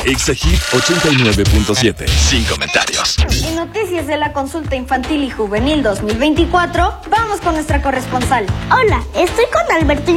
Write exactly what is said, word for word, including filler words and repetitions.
Exagit ochenta y nueve punto siete. Sin comentarios. En noticias de la consulta infantil y juvenil dos mil veinticuatro, vamos con nuestra corresponsal. Hola, estoy con Alberto